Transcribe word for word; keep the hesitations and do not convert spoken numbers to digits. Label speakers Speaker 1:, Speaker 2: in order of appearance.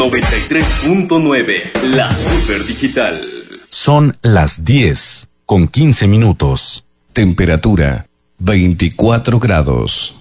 Speaker 1: noventa y tres punto nueve, la Super Digital.
Speaker 2: Son las diez con quince minutos.
Speaker 3: Temperatura veinticuatro grados.